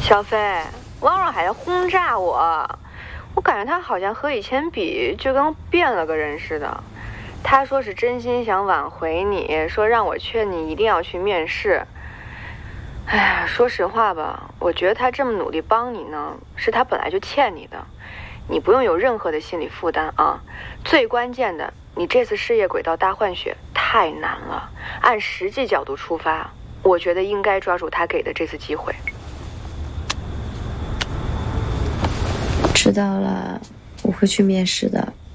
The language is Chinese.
小飞，汪若海在轰炸我，我感觉他好像和以前比就跟变了个人似的。他说是真心想挽回你，说让我劝你一定要去面试。哎呀，说实话吧，我觉得他这么努力帮你呢，是他本来就欠你的，你不用有任何的心理负担啊。最关键的，你这次事业轨道大换血太难了，按实际角度出发，我觉得应该抓住他给的这次机会。 知道了，我会去面试的。